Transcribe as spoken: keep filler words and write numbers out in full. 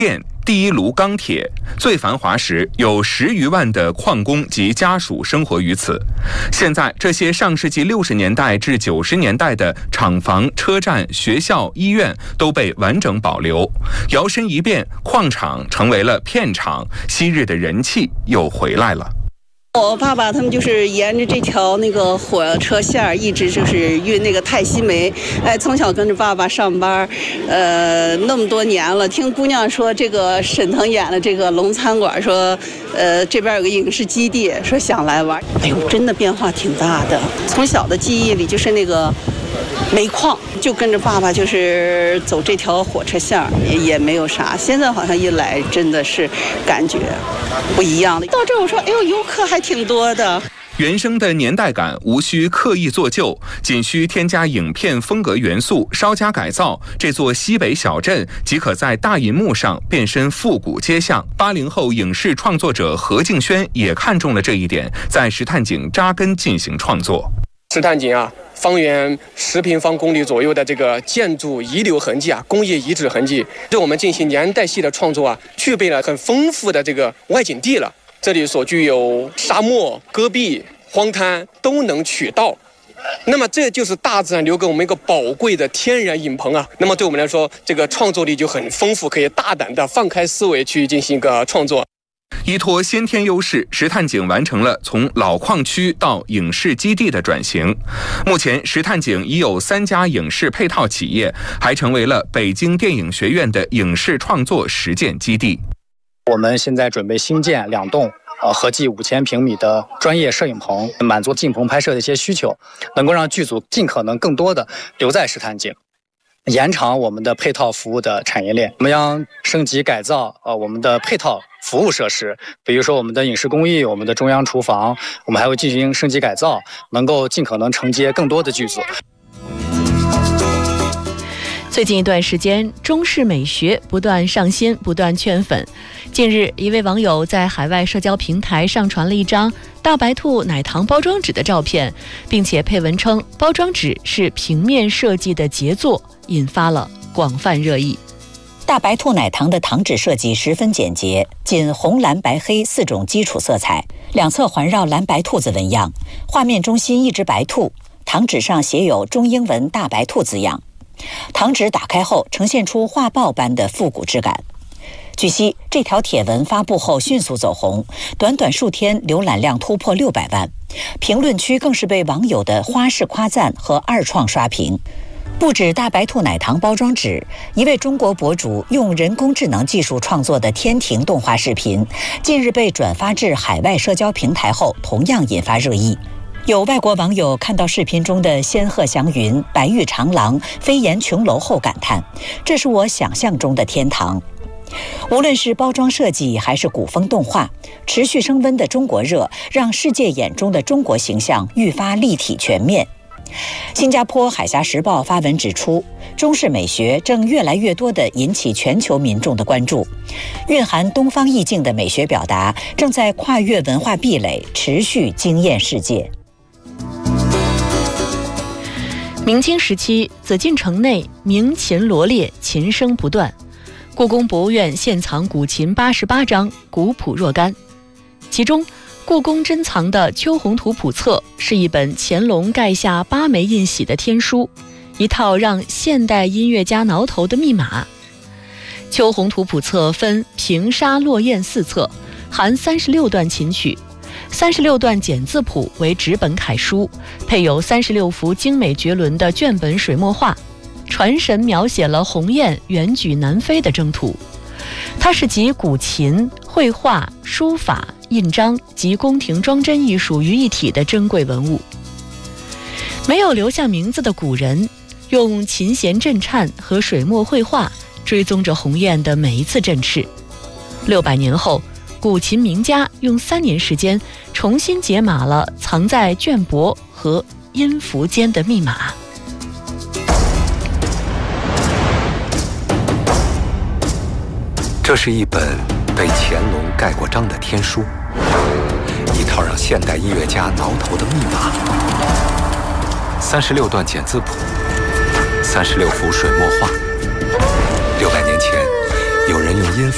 电、第一炉钢铁，最繁华时有十余万的矿工及家属生活于此。现在，这些上世纪六十年代至九十年代的厂房、车站、学校、医院都被完整保留。摇身一变，矿场成为了片场，昔日的人气又回来了。 我爸爸他们就是沿着这条那个火车线一直就是运那个泰西煤，哎，从小跟着爸爸上班，呃，那么多年了。听姑娘说，这个沈腾演的这个龙餐馆，说，呃，这边有个影视基地，说想来玩。哎呦，真的变化挺大的。从小的记忆里就是那个煤矿，就跟着爸爸就是走这条火车线，也也没有啥。现在好像一来真的是感觉不一样了。到这儿我说，哎呦，游客还挺多的。 原生的年代感无需刻意做旧，仅需添加影片风格元素，稍加改造，这座西北小镇即可在大银幕上变身复古街巷。八零后影视创作者何敬轩也看中了这一点，在石炭井扎根进行创作。 石炭井啊，方圆十平方公里左右的这个建筑遗留痕迹啊，工业遗址痕迹，对我们进行年代系的创作啊，具备了很丰富的这个外景地了。这里所具有沙漠、戈壁、荒滩都能取到，那么这就是大自然留给我们一个宝贵的天然影棚啊。那么对我们来说，这个创作力就很丰富，可以大胆的放开思维去进行一个创作。 依托先天优势，石炭井完成了从老矿区到影视基地的转型。目前，石炭井已有三家影视配套企业，还成为了北京电影学院的影视创作实践基地。 我们现在准备新建两栋呃，合计五千平米的专业摄影棚，满足镜棚拍摄的一些需求，能够让剧组尽可能更多的留在石炭井，延长我们的配套服务的产业链。我们将升级改造呃我们的配套服务设施，比如说我们的影视工艺、我们的中央厨房，我们还会进行升级改造，能够尽可能承接更多的剧组。 最近一段时间，中式美学不断上新，不断圈粉。近日，一位网友在海外社交平台上传了一张大白兔奶糖包装纸的照片，并且配文称包装纸是平面设计的杰作，引发了广泛热议。 大白兔奶糖的糖纸设计十分简洁，仅红、蓝、白、黑四种基础色彩，两侧环绕蓝白兔子纹样，画面中心一只白兔，糖纸上写有中英文大白兔字样。糖纸打开后呈现出画报般的复古质感。据悉，这条帖文发布后迅速走红，短短数天浏览量突破六百万，评论区更是被网友的花式夸赞和二创刷屏。不止大白兔奶糖包装纸，一位中国博主用人工智能技术创作的天庭动画视频，近日被转发至海外社交平台后，同样引发热议。有外国网友看到视频中的仙鹤祥云、白玉长廊、飞檐琼楼后感叹：“这是我想象中的天堂。”无论是包装设计还是古风动画，持续升温的中国热让世界眼中的中国形象愈发立体全面。新加坡海峡时报发文指出，中式美学正越来越多地引起全球民众的关注，蕴含东方意境的美学表达正在跨越文化壁垒，持续惊艳世界。 明清时期，紫禁城内鸣琴罗列，琴声不断。故宫博物院现藏古琴八十八张，古朴若干。其中，故宫珍藏的《秋宏图谱册》是一本乾隆盖下八枚印玺的天书，一套让现代音乐家挠头的密码。《秋宏图谱册》分平沙落雁四册，含三十六段琴曲。三十六段简字谱为纸本楷书，配有三十六幅精美绝伦的卷本水墨画，传神描写了鸿雁远举南飞的征途。它是集古琴、绘画、书法、印章及宫廷装帧艺术于一体的珍贵文物。没有留下名字的古人，用琴弦震颤和水墨绘画追踪着鸿雁的每一次振翅。六百年后，古琴名家用三年时间重新解码了藏在绢帛和音符间的密码。 这是一本被乾隆盖过章的天书，一套让现代音乐家挠头的密码。三十六段简字谱，三十六幅水墨画。六百年前，有人用音符